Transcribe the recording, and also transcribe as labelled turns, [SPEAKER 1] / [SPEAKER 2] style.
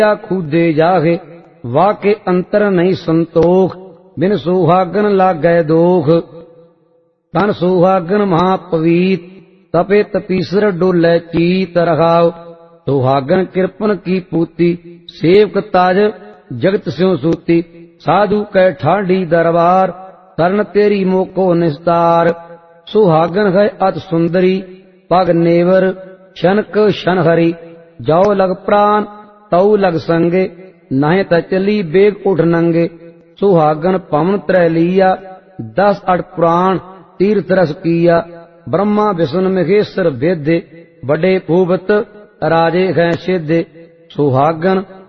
[SPEAKER 1] खूदे जागे, वाके अंतर नहीं संतोख, बिन सुहागन लागै दोख। तन सुहागन महापवीत, तपे तपीसर डोलै चीत रखाव। सुहागन कृपन की पूती, सेवक ताज जगत स्यों सूती। साधु कै ठाडी दरबार, शरण तेरी मोको निस्तार। सुहागन है अत सुंदरी, पग नेवर शनक शन हरी। जाओ लग प्राण तऊ लग संगे, नाहे त चली बेग उठ नंगे। सुहागन पवन त्रय लिया, 10 अठ पुराण तीर्थ रस किया। ब्रह्मा विष्णु महेश्वर वेद्य, बड़े भूपत राजे हैं सिद्ध। सुहागन